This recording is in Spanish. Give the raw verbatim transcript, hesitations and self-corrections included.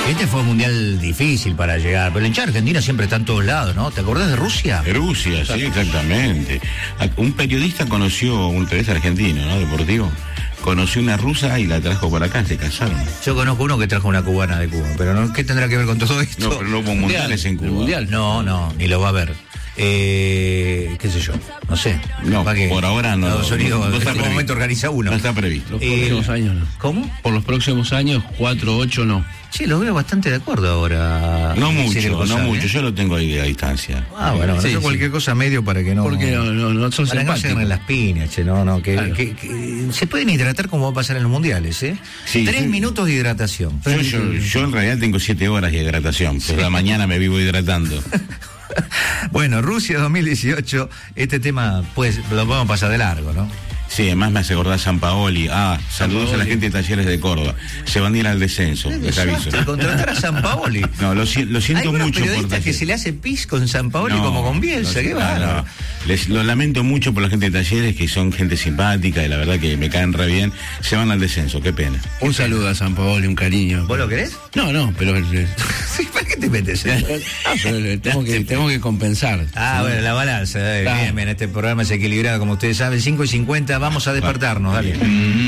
Este fue un mundial difícil para llegar, pero el hincha de Argentina siempre está en todos lados, ¿no? ¿Te acordás de Rusia? De Rusia, sí, exactamente. Un periodista conoció, un periodista argentino, ¿no? Deportivo, conoció una rusa y la trajo para acá, se casaron. Yo conozco uno que trajo una cubana de Cuba, pero no, ¿qué tendrá que ver con todo esto? No, pero no hubo mundiales en Cuba. Mundial, no, no, ni lo va a ver. Eh, qué sé yo, no sé. No, que por ahora no. Estados Unidos no, no en está algún previsto. momento organiza uno. No está previsto. Los Eh, próximos años no. ¿Cómo? Por los próximos años, cuatro, ocho no. Sí, lo veo bastante de acuerdo ahora. No mucho, Cyril no González, mucho, ¿eh? yo lo tengo ahí de a distancia. Ah, bueno, Sí, no sé, sí. cualquier cosa medio para que no. Porque no, no, no son para que no se simpáticos. agarren las piñas, che, no, no, que, Claro. que- que se pueden hidratar como va a pasar en los mundiales, ¿eh? Sí, Tres sí. minutos de hidratación. Yo, yo, yo en realidad tengo siete horas de hidratación, pero la mañana me vivo hidratando. Bueno, Rusia dos mil dieciocho, este tema, pues, lo podemos pasar de largo, ¿no? Sí, además me hace acordar San Paoli. Ah, saludos a la gente de Talleres de Córdoba. Se van a ir al descenso, les aviso. Desastre, contratar a San Paoli. No, lo, si- lo Hay siento unos mucho por periodistas que Talleres. se le hace pis con San Paoli como con Bielsa, no, qué no, bárbaro. no. Les, lo lamento mucho por la gente de Talleres, que son gente simpática y la verdad que me caen re bien. Se van al descenso, qué pena. Un saludo a San Paolo, un cariño. ¿Vos lo querés? No, no, pero, eh, Sí, ¿para qué te metes en eso? ah, pero eh, tengo que, tengo que compensar. Ah, bueno, la balanza. eh, Claro. Bien, bien, este programa es equilibrado, como ustedes saben, cinco y cincuenta, vamos a despertarnos, dale.